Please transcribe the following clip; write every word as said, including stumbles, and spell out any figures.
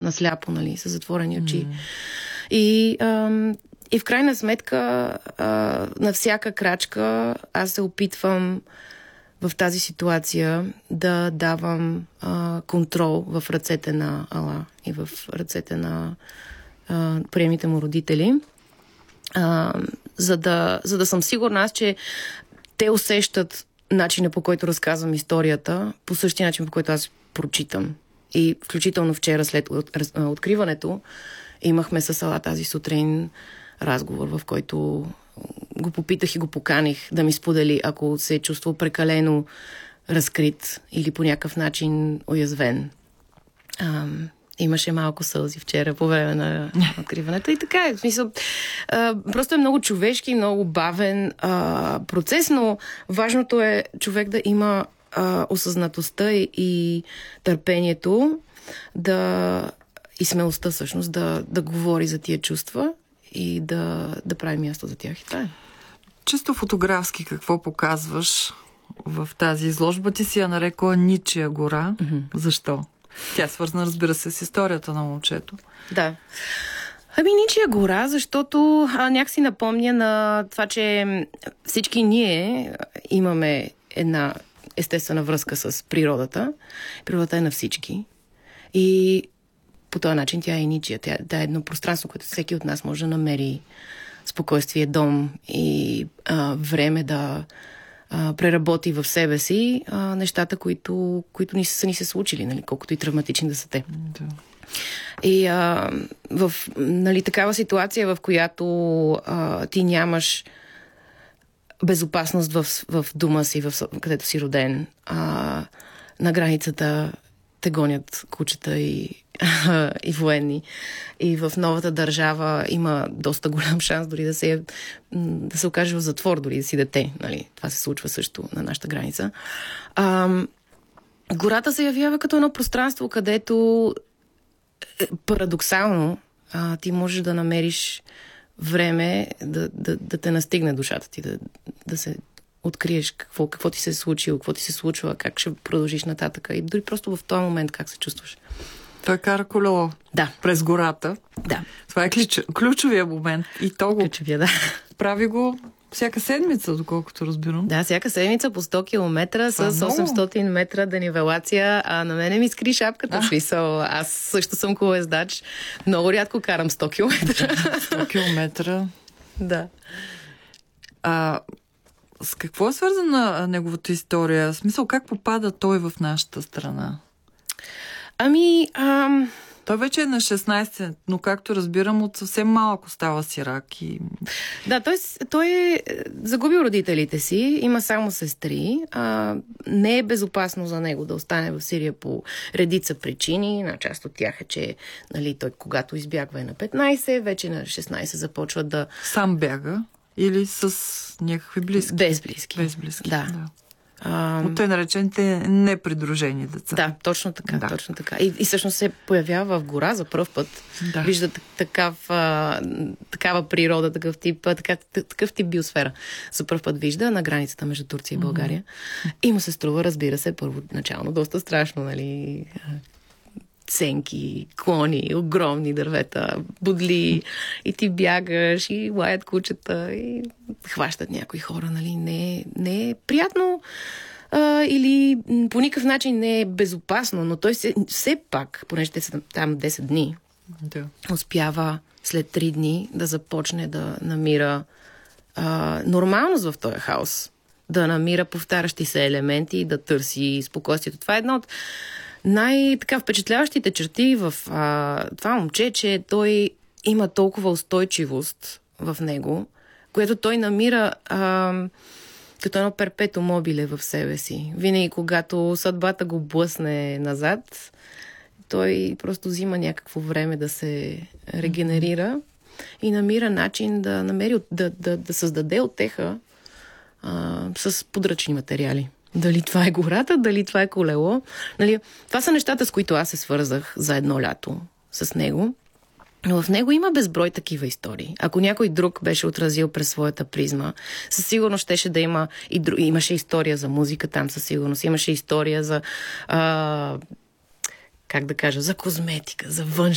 насляпо, нали, с затворени очи. Mm. И, ам, и в крайна сметка а, на всяка крачка аз се опитвам в тази ситуация да давам а, контрол в ръцете на Ала и в ръцете на а, приемните му родители, а, за, да, за да съм сигурна аз, че те усещат начина, по който разказвам историята, по същия начин, по който аз прочитам. И включително вчера след от, откриването имахме с Ала тази сутрин разговор, в който го попитах и го поканих да ми сподели, ако се е чувствал прекалено разкрит или по някакъв начин уязвен. А, имаше малко сълзи вчера по време на откриването и така е. В смисъл, а, просто е много човешки, много бавен а, процес, но важното е човек да има а, осъзнатостта и, и търпението да и смелостта всъщност да, да говори за тия чувства и да, да прави място за тях. И това е. Чисто фотографски какво показваш в тази изложба? Ти си я нарекла Ничия гора. Mm-hmm. Защо? Тя е свързана, разбира се, с историята на момчето. Да. Ами Ничия гора, защото а, някакси напомня на това, че всички ние имаме една естествена връзка с природата. Природата е на всички. И по този начин тя е ничия. Тя, тя е едно пространство, което всеки от нас може да намери спокойствие, дом и а, време да а, преработи в себе си а, нещата, които, които ни са ни се случили, нали, колкото и травматични да са те. Да. И а, в нали, такава ситуация, в която а, ти нямаш безопасност в, в дома си, в, където си роден, а, на границата те гонят кучета и, и военни. И в новата държава има доста голям шанс дори да се, да се окаже в затвор, дори да си дете. Нали? Това се случва също на нашата граница. А, гората се явява като едно пространство, където парадоксално а, ти можеш да намериш време да, да, да те настигне душата ти, да, да се откриеш какво, какво ти се е случило, какво ти се случва, как ще продължиш нататък и дори просто в този момент как се чувстваш. Той кара колело да. През гората. Да. Това е ключ, ключовия момент. И то го ключовия, да. прави го всяка седмица, доколкото разбирам. Да, всяка седмица по сто километра с осемстотин метра денивелация, а на мене ми скри шапката. А. Смисъл, аз също съм колоездач. Много рядко карам сто километра. сто километра. Да. А с какво е свързана неговата история? В смисъл, как попада той в нашата страна? Ами... Ам... Той вече е на шестнайсет, но както разбирам, от съвсем малко става сирак. И... Да, той, той е загубил родителите си, има само сестри. А, не е безопасно за него да остане в Сирия по редица причини. На част от тях е, че нали, той когато избягва е на петнайсет, вече на шестнайсет започва да... Сам бяга или с някакви близки? Без близки. Без близки, да. да. А, От тъй наречените непридружени деца. Да, точно така, да. точно така. И, и всъщност се появява в гора за пръв път. Да. Вижда такав, а, такава природа, такъв тип, така, такъв тип биосфера. За пръв път вижда на границата между Турция и България. Mm-hmm. И му се струва, разбира се, първоначално доста страшно, нали... Ценки, клони, огромни дървета, бодли, и ти бягаш, и лаят кучета, и хващат някои хора, нали? Не, не е приятно а, или по никакъв начин не е безопасно, но той се, все пак, понеже те са там десет дни, да. успява след три дни да започне да намира а, нормалност в този хаос, да намира повтарящи се елементи, да търси спокойствието. Това е едно от най-така впечатляващите черти в а, това момче, че той има толкова устойчивост в него, което той намира а, като едно перпето мобиле в себе си. Винаги, когато съдбата го блъсне назад, той просто взима някакво време да се регенерира и намира начин да намери, да, да, да създаде утеха а, с подръчни материали. Дали това е гората, дали това е колело. Нали, това са нещата, с които аз се свързах за едно лято с него. Но в него има безброй такива истории. Ако някой друг беше отразил през своята призма, със сигурност щеше да има и друг... имаше история за музика там, със сигурност. Имаше история за а... как да кажа, за козметика, за външни